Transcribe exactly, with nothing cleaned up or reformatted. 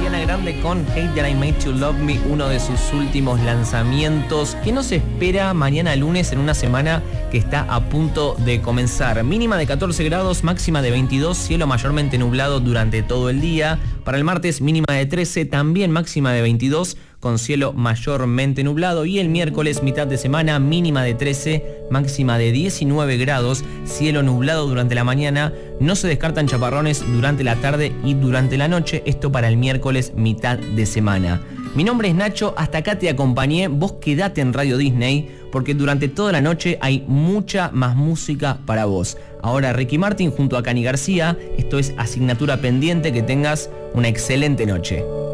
Ariana Grande con Hate That I Made You Love Me, uno de sus últimos lanzamientos, que nos espera mañana lunes en una semana que está a punto de comenzar. Mínima de catorce grados, máxima de veintidós, cielo mayormente nublado durante todo el día. Para el martes, mínima de trece, también máxima de veintidós, con cielo mayormente nublado. Y el miércoles, mitad de semana, mínima de trece, máxima de diecinueve grados, cielo nublado durante la mañana. No se descartan chaparrones durante la tarde y durante la noche. Esto para el miércoles, mitad de semana. Mi nombre es Nacho, hasta acá te acompañé. Vos quedate en Radio Disney, porque durante toda la noche hay mucha más música para vos. Ahora Ricky Martin junto a Cani García. Esto es Asignatura Pendiente. Que tengas una excelente noche.